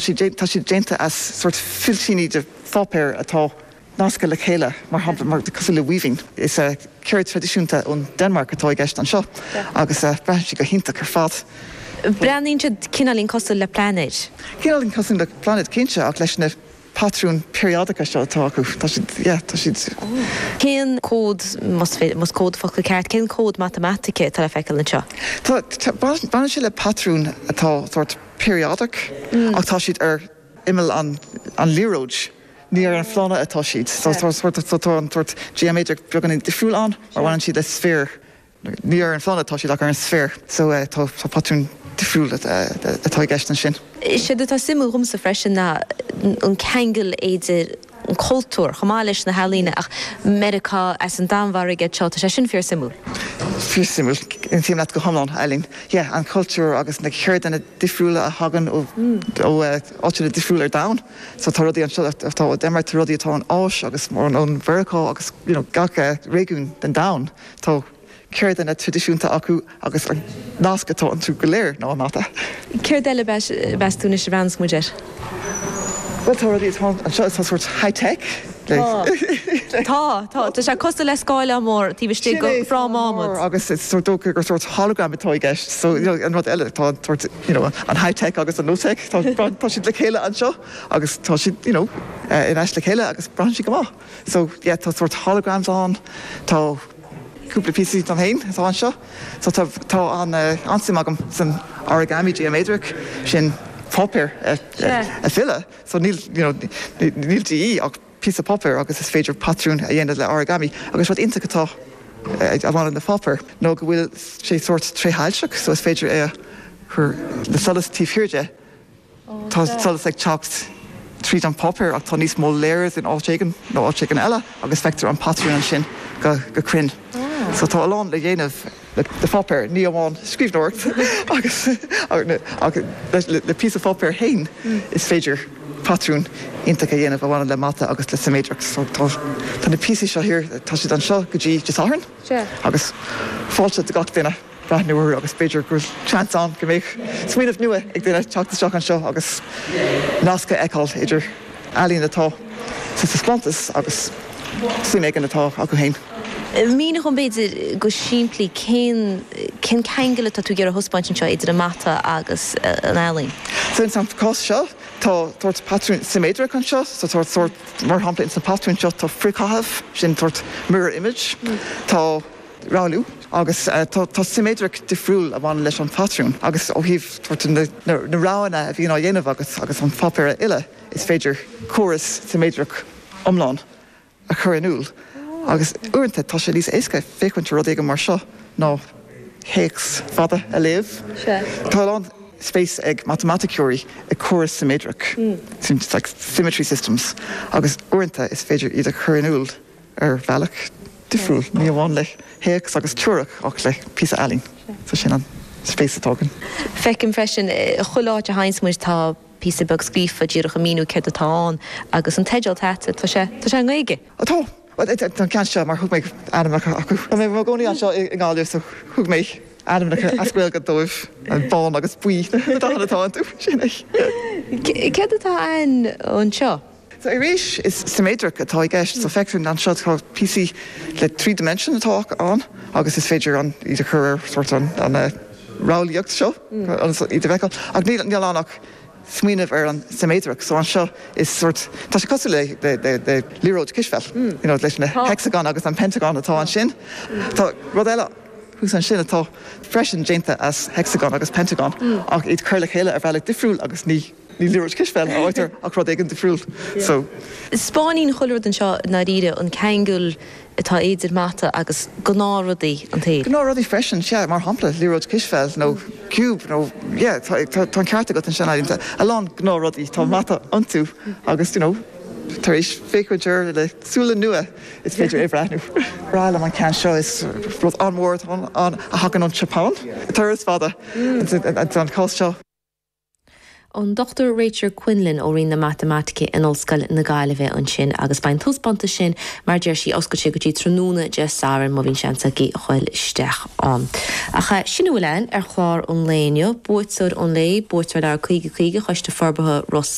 she gente as sort of filtini de fopper atá nasca le chéile mar hapla mar de cosile weaving is a ceir tradiisiúnta ón Denmark atá gceist an seo agus brean si go hinnta ar fad. Breanín siad cinálín cosú le planéid? Cinálín cosú le planéid cinse ach leis na patrún periodica seo atá acu. Tá siad. Cén cód mas cód focail ceart, cén cód mathematica tá le feiceil an seo? Tá si le patrún atá sort periodic ach tá siad ar imil an líróid. Níor an flána atá siad. So tá an tuairt geometric beagán in difriúil an, ar bhain siad le sfér. Níor an flána atá siad ach ar an sfér. So tá patrún difriúil atá gceist an sin. Siad atá simú rumsa freisin na an ceangail éidir an cultúr, chomá leis na helína ach America as an dámharige seo tá sé sin fear simú. Fear simú in tíim leat go thomláin Eileen. Yeah, an cultúr agus na chéir denna difriúla a hagan ó áte na difriúil ar dain. So tá rudí an seo atá Denmark tá rudí atá an áis agus mór an bhuricá agus gacha réún den dain. Tá céir denna tradiisiúnta acu agus an násca tá an tú go léir ná máta. Céir deile bestúna se bhans muidir? Well, tá rudí atá an seo tá sort high-tech. Tá sé costa le scáile mór tí bhtí go frá mámod. Agus it's sort of gur sort hologram atá gceist, so an rud eile tá an high-tech agus an no-tech, tá siad le chéile an seo, agus tá siad in eis le chéile agus bran si go má. So tá sort holograms an, tá cúpla písaí an hain tá an seo, so tá an ansim agam san origami geometric sin popper a fila, so níl DE ach piece of popper agus is féidir patrún a dhéanamh le origami agus rud intachatá a bhain na popper nó go bhfuil sé sort tréhaiseach, so is féidir chur le solas tíobhhirirde tá solas ag teacht tríd an popper ach tá níos mó léirs in áitéigen nó áitéigen eile agus feictar an patrún an sin go crin. So tá aláin le dhéanamh le popper ní amháin scríbhnóirt agus le piece of popper hain is féidir patrún intacha dhéanamh bhhaine le mata agus le symmetric. So tá na písaí seo hir tá siad an seo go dtí desáhann agus fáilte de gach duine brathnúir agus féidir gur seanán go méid smaoinmh nua ag duine teachtasteach an seo agus nasca eáil idir ealaíonn atá sa splántas agus suiméigean atá acu hain. Mína chun beidir go siimplí cén ceangaile tá tú gur a thuspáintin seo idir a mata agus an ealaín. So in san cás seo tá tuairt patrún symmetric an seo, so tuairt sort mar hampla in san patrún seo tá fricathah sin tuairt mirror image, tá ráú agus tá symmetric difriúil a bhain leis an patrún agus ó híh tuairt na rána a bhíon á dhéanamh agus an papéire ile is féidir chorus symmetric omláin a chur anúil. Agus uanta tá sé lís éca fécuint rud éige mar seo ná héics fada a léamh. Tá an space ag mathematicúirí a chorus symmetric, like symmetry systems. Agus uanta is féidir iad a churanúil ar bhealach difriúil ní bháin le héics agus túireach ach le písa ealaín. So sin an space atágan. Fecin freisin choláid a hains muid tá písa bag scrífa díireach a míú cead atáin agus an teideal táta tá sé an gaige. Atá. Tá cean seo mar thug méid Adamach acu. Mé bh gcóí an seo i gáir so thug méid Adamach ascuil go dóibh an bán agus buí atá tú sin. Cead atá an seo? So I rééis is symmetric atá gceist, so feictún an seo tá PC le 3 dimension atá an agus is féidir an iad a chur sort an rálaíocht seo iad a bheáil. Ag níl annach smaoinmh ar an symmetric, so an seo is sort tá sé cosú le líróid cisfeil, leis na hexagon agus an pentagon atá an sin. Tá rud eile hús an sin atá freisin dénta as hexagon agus pentagon ach iad chuir le chéile ar bhealach difriúil agus ní líróid cisfeil áitar ach rud éigen difriúil. So Spáinín choilead an seo na ríide an ceangail atá idir mata agus gnárudaí an taobh. Gnárudaí freisin, mar hampla líróid cisfeil nó cube nó tá cearta go an sin aimta a lán gnárudaí tá mata antú agus tar éis fécuidir le súla nua is féidir éhreithnú. Ráile an cean seo is rud anmór an a hagan an Japan. Tar is fada an cás seo. An Dr. Rachel Quinlan ó rion na mathematici in Ollscoil na Gaillimhe an sin agus bain túspanta sin mar deir sí oscailte go dtí trúna de saran má bhín seansa í chuil isteach an. A cha sinna bhfuil ar chlár an léineo, buirtear an lé, buirtear ar chuige chuiste forbathe Ross